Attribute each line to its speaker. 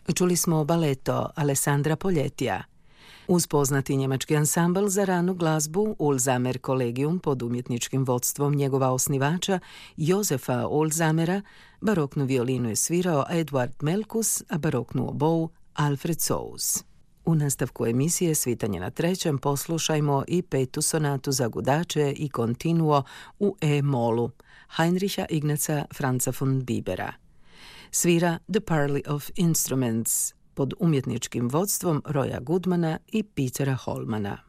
Speaker 1: Čuli smo baleto Alessandra Poljetija. Uz poznati njemački ansambl za ranu glazbu Ulzamer Collegium pod umjetničkim vodstvom njegova osnivača Josefa Ulzamera, baroknu violinu je svirao Eduard Melkus, a baroknu obou Alfred Sous. U nastavku emisije Svitanje na trećem poslušajmo i petu sonatu za gudače i kontinuo u E-molu Heinricha Ignaca Franza von Bibera. Svira The Parley of Instruments pod umjetničkim vodstvom Roya Goodmana i Petera Holmana.